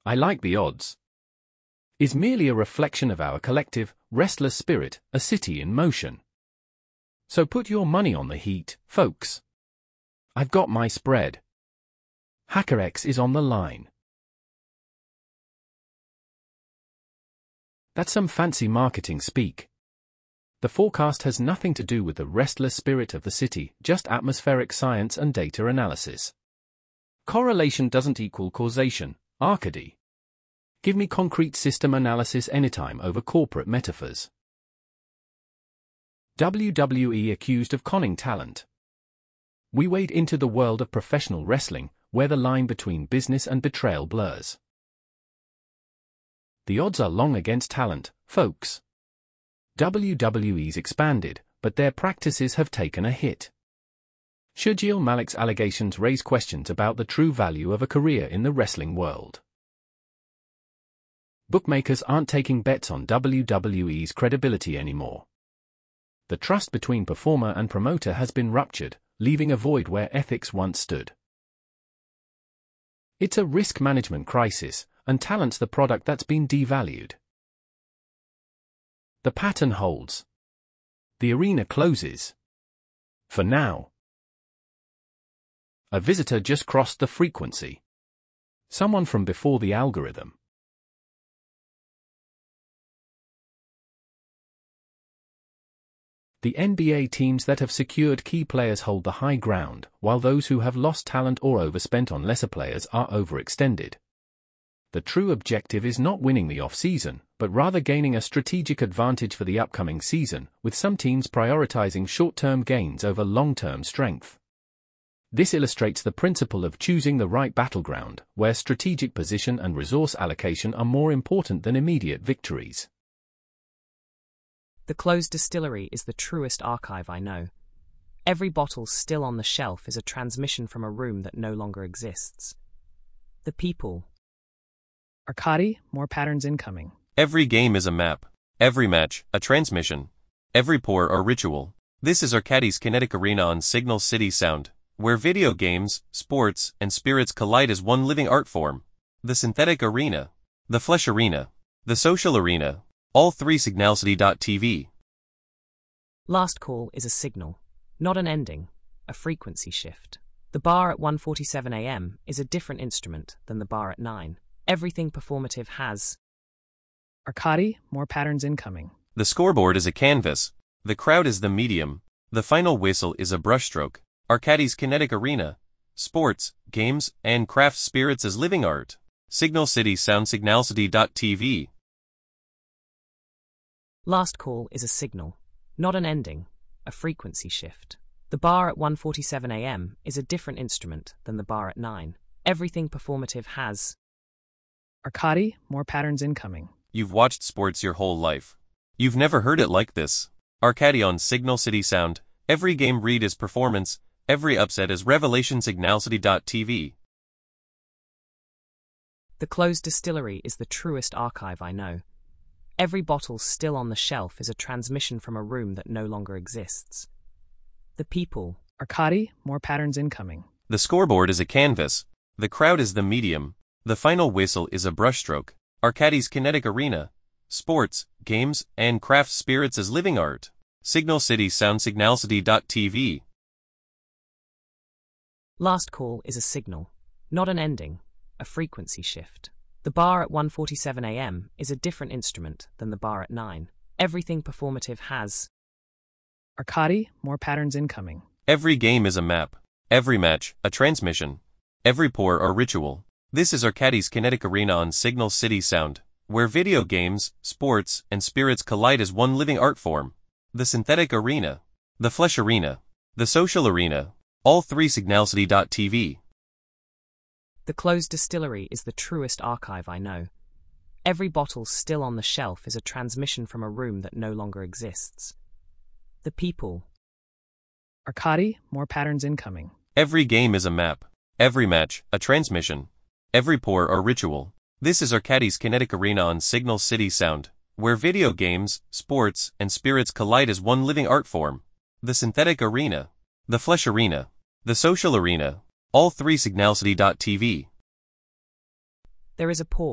I like the odds, is merely a reflection of our collective, restless spirit, a city in motion. So put your money on the Heat, folks. I've got my spread. HackerX is on the line. That's some fancy marketing speak. The forecast has nothing to do with the restless spirit of the city, just atmospheric science and data analysis. Correlation doesn't equal causation, Arkady. Give me concrete system analysis anytime over corporate metaphors. WWE accused of conning talent. We wade into the world of professional wrestling, where the line between business and betrayal blurs. The odds are long against talent, folks. WWE's expanded, but their practices have taken a hit. Shurjeel Malik's allegations raise questions about the true value of a career in the wrestling world. Bookmakers aren't taking bets on WWE's credibility anymore. The trust between performer and promoter has been ruptured, leaving a void where ethics once stood. It's a risk management crisis, and talent's the product that's been devalued. The pattern holds. The arena closes. For now. A visitor just crossed the frequency. Someone from before the algorithm. The NBA teams that have secured key players hold the high ground, while those who have lost talent or overspent on lesser players are overextended. The true objective is not winning the off-season, but rather gaining a strategic advantage for the upcoming season, with some teams prioritizing short-term gains over long-term strength. This illustrates the principle of choosing the right battleground, where strategic position and resource allocation are more important than immediate victories. The closed distillery is the truest archive I know. Every bottle still on the shelf is a transmission from a room that no longer exists. The people. Arkady, more patterns incoming. Every game is a map. Every match, a transmission. Every pour, a ritual. This is Arkady's Kinetic Arena on Signal City Sound, where video games, sports, and spirits collide as one living art form. The synthetic arena. The flesh arena. The social arena. All three signalcity.tv. Last call is a signal, not an ending, a frequency shift. The bar at 1:47 a.m. is a different instrument than the bar at 9. Everything performative has. Arkady, more patterns incoming. The scoreboard is a canvas. The crowd is the medium. The final whistle is a brushstroke. Arkady's Kinetic Arena. Sports, games, and craft spirits as living art. Signal City Sound signalcity.tv. Last call is a signal, not an ending, a frequency shift. The bar at 1:47 a.m. is a different instrument than the bar at 9. Everything performative has. Arkady, more patterns incoming. You've watched sports your whole life. You've never heard it like this. Arkady on Signal City Sound. Every game read is performance. Every upset is revelation signalcity.tv. The closed distillery is the truest archive I know. Every bottle still on the shelf is a transmission from a room that no longer exists. The people. Arkady, more patterns incoming. The scoreboard is a canvas. The crowd is the medium. The final whistle is a brushstroke. Arkady's Kinetic Arena. Sports, games, and craft spirits as living art. Signal City Sound signalcity.tv. Last call is a signal, not an ending, a frequency shift. The bar at 1:47 a.m. is a different instrument than the bar at 9. Everything performative has. Arkady, more patterns incoming. Every game is a map. Every match, a transmission. Every pour, a ritual. This is Arkady's Kinetic Arena on Signal City Sound, where video games, sports, and spirits collide as one living art form. The synthetic arena. The flesh arena. The social arena. All three signalcity.tv. The closed distillery is the truest archive I know. Every bottle still on the shelf is a transmission from a room that no longer exists. The people. Arkady, more patterns incoming. Every game is a map. Every match, a transmission. Every pour, a ritual. This is Arkady's Kinetic Arena on Signal City Sound, where video games, sports, and spirits collide as one living art form. The synthetic arena. The flesh arena. The social arena. All three signalcity.tv. There is a pause.